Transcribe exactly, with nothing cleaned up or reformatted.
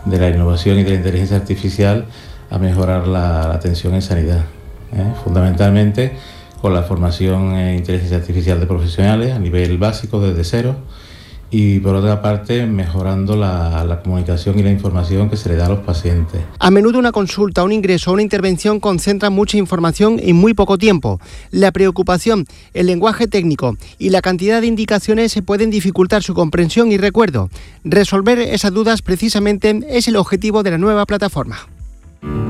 de la innovación y de la inteligencia artificial a mejorar la, la atención en sanidad, ¿eh? Fundamentalmente con la formación en inteligencia artificial de profesionales a nivel básico desde cero, y por otra parte mejorando la, la comunicación y la información que se le da a los pacientes. A menudo una consulta, un ingreso o una intervención concentra mucha información en muy poco tiempo. La preocupación, el lenguaje técnico y la cantidad de indicaciones se pueden dificultar su comprensión y recuerdo. Resolver esas dudas precisamente es el objetivo de la nueva plataforma.